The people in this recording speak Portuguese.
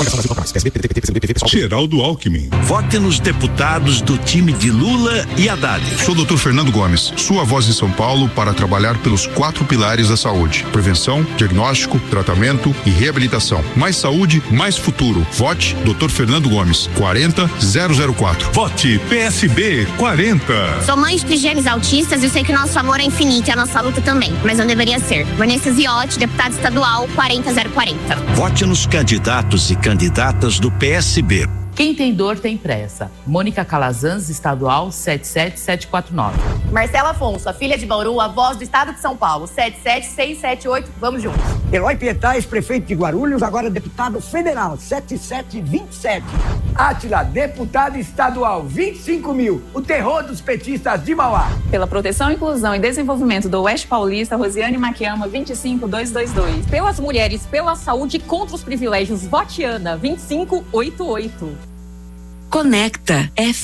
Geraldo Alckmin. Vote nos deputados do time de Lula e Haddad. Sou o Dr. Fernando Gomes, sua voz em São Paulo para trabalhar pelos 4 pilares da saúde: prevenção, diagnóstico, tratamento e reabilitação. Mais saúde, mais futuro. Vote Dr. Fernando Gomes, 40004. Vote PSB 40. Sou mãe de gêmeos autistas e sei que nosso amor é infinito e a nossa luta também, mas não deveria ser. Vanessa Ziotti, deputada estadual, 40040. Vote nos candidatos e candidatas do PSB. Quem tem dor tem pressa. Mônica Calazans, estadual, 77749. Marcela Afonso, a filha de Bauru, a voz do estado de São Paulo, 77678. Vamos juntos. Eloy Pietais, prefeito de Guarulhos, agora deputado federal, 7727. Átila, deputado estadual, 25 mil. O terror dos petistas de Mauá. Pela proteção, inclusão e desenvolvimento do Oeste Paulista, Rosiane Maquiama, 25222. Pelas mulheres, pela saúde e contra os privilégios, vote Ana, 2588. Conecta